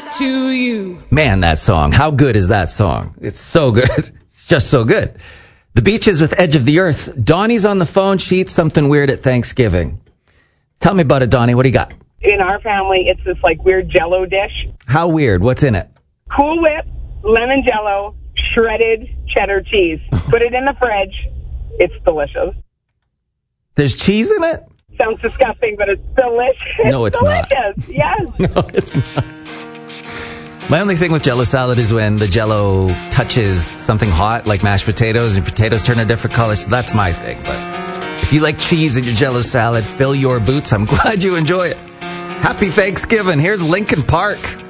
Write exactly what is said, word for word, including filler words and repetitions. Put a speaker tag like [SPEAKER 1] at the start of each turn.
[SPEAKER 1] back to you.
[SPEAKER 2] Man, that song. How good is that song? It's so good. It's just so good. The Beaches with Edge of the Earth. Donnie's on the phone. She eats something weird at Thanksgiving. Tell me about it, Donnie. What do you got?
[SPEAKER 3] In our family, it's this like weird Jell-O dish.
[SPEAKER 2] How weird? What's in it?
[SPEAKER 3] Cool Whip, lemon Jell-O, shredded cheddar cheese. Put it in the fridge. It's delicious.
[SPEAKER 2] There's cheese in it?
[SPEAKER 3] Sounds disgusting, but it's delicious.
[SPEAKER 2] No, it's
[SPEAKER 3] delicious.
[SPEAKER 2] not.
[SPEAKER 3] Yes.
[SPEAKER 2] No, it's not. My only thing with Jell-O salad is when the Jell-O touches something hot, like mashed potatoes, and potatoes turn a different color. So that's my thing. But if you like cheese in your Jell-O salad, fill your boots. I'm glad you enjoy it. Happy Thanksgiving. Here's Linkin Park.